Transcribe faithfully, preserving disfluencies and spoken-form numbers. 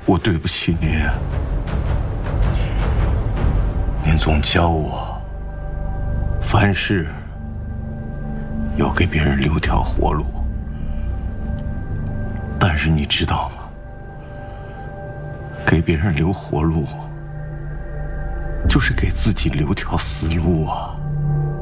我对不起您。您总教我，凡事要给别人留条活路。但是你知道吗？给别人留活路，就是给自己留条死路啊。